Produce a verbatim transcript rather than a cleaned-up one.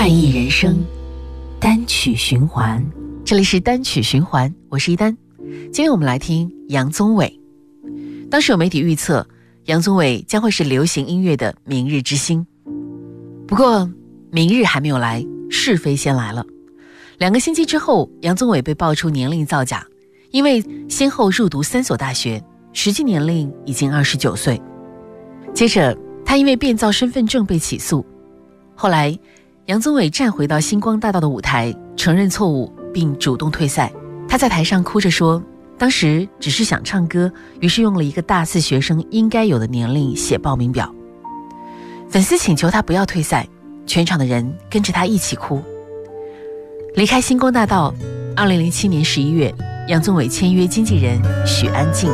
快意人生，单曲循环。这里是单曲循环，我是一丹。今天我们来听杨宗纬。当时有媒体预测，杨宗纬将会是流行音乐的明日之星。不过明日还没有来，是非先来了。两个星期之后，杨宗纬被爆出年龄造假，因为先后入读三所大学，实际年龄已经二十九岁。接着他因为变造身份证被起诉。后来杨宗纬站回到星光大道的舞台，承认错误并主动退赛。他在台上哭着说，当时只是想唱歌，于是用了一个大四学生应该有的年龄写报名表。粉丝请求他不要退赛，全场的人跟着他一起哭。离开星光大道，二零零七年十一月，杨宗纬签约经纪人许安静。